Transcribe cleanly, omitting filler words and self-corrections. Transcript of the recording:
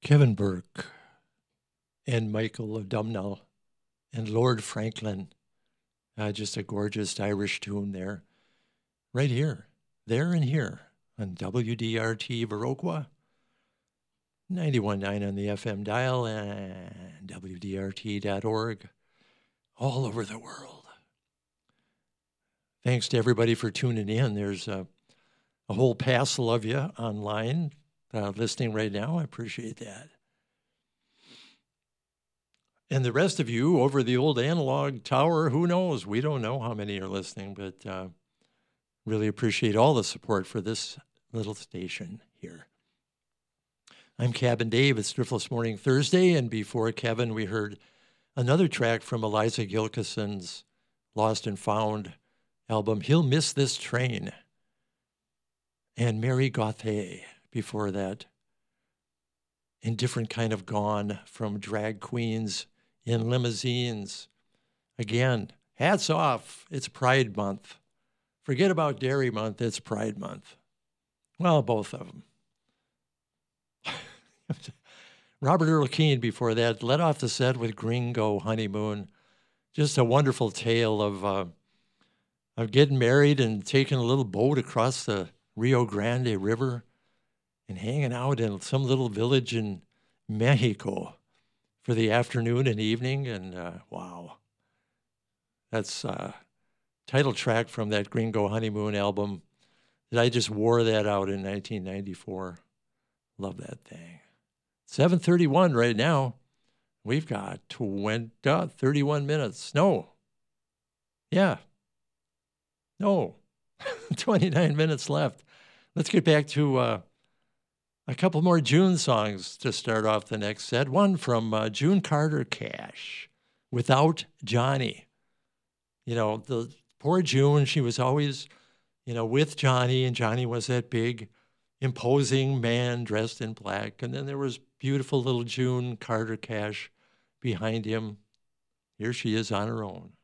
Kevin Burke and Michael of Dumnall and Lord Franklin. Just a gorgeous Irish tune there. Right here, there and here on WDRT Viroqua, 91.9 on the FM dial and WDRT.org all over the world. Thanks to everybody for tuning in. There's a whole passel of you online listening right now. I appreciate that. And the rest of you over the old analog tower, who knows? We don't know how many are listening, but really appreciate all the support for this little station here. I'm Cabin Dave. It's Driftless Morning Thursday, and before Kevin, we heard another track from Eliza Gilkison's Lost and Found album, He'll Miss This Train, and Mary Gauthier before that. Indifferent Kind of Gone from Drag Queens in Limousines. Again, hats off. It's Pride Month. Forget about Dairy Month. It's Pride Month. Well, both of them. Robert Earl Keen before that led off the set with Gringo Honeymoon. Just a wonderful tale of getting married and taking a little boat across the Rio Grande River and hanging out in some little village in Mexico for the afternoon and evening. And wow, that's title track from that Gringo Honeymoon album that I just wore that out in 1994. Love that thing. 7:31 right now. We've got 31 minutes. No. 29 minutes left. Let's get back to a couple more June songs to start off the next set. One from June Carter Cash, Without Johnny. You know, the poor June, she was always, with Johnny, and Johnny was that big, imposing man dressed in black. And then there was beautiful little June Carter Cash behind him. Here she is on her own.